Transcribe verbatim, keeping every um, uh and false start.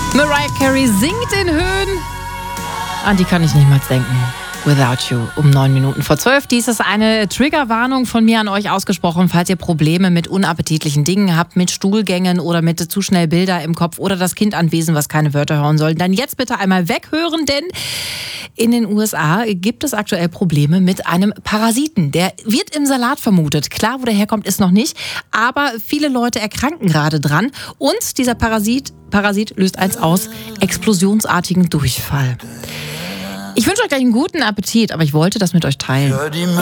Mariah Carey singt in Höhen. An die kann ich nicht mal denken. Without You um neun Minuten vor zwölf. Dies ist eine Triggerwarnung von mir an euch ausgesprochen, falls ihr Probleme mit unappetitlichen Dingen habt, mit Stuhlgängen oder mit zu schnell Bilder im Kopf oder das Kind anwesend, was keine Wörter hören soll. Dann jetzt bitte einmal weghören, denn in den U S A gibt es aktuell Probleme mit einem Parasiten. Der wird im Salat vermutet. Klar, wo der herkommt, ist noch nicht. Aber viele Leute erkranken gerade dran. Und dieser Parasit, Parasit löst eins aus: explosionsartigen Durchfall. Ich wünsche euch gleich einen guten Appetit, aber ich wollte das mit euch teilen.